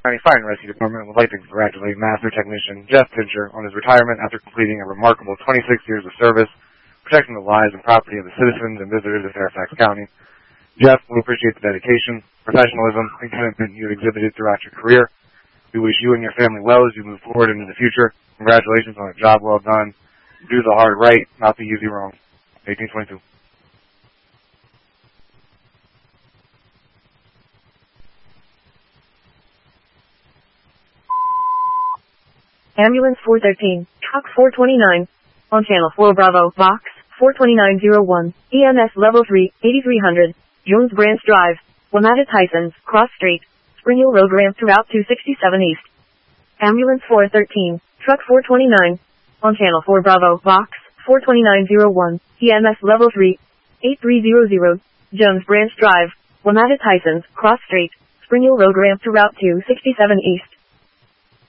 County Fire and Rescue Department would like to congratulate Master Technician Jeff Fincher on his retirement after completing a remarkable 26 years of service, protecting the lives and property of the citizens and visitors of Fairfax County. Jeff, we appreciate the dedication, professionalism, and commitment you exhibited throughout your career. We wish you and your family well as you move forward into the future. Congratulations on a job well done. Do the hard right, not the easy wrong. 1822. Ambulance 413, Truck 429, on Channel 4 Bravo, Box 42901, EMS Level 3, 8300, Jones Branch Drive, WMATA Tysons, Cross Street, Spring Hill Road Ramp to Route 267 East. Ambulance 413, Truck 429, on Channel 4 Bravo, Box 42901, EMS Level 3, 8300, Jones Branch Drive, WMATA Tysons, Cross Street, Spring Hill Road Ramp to Route 267 East.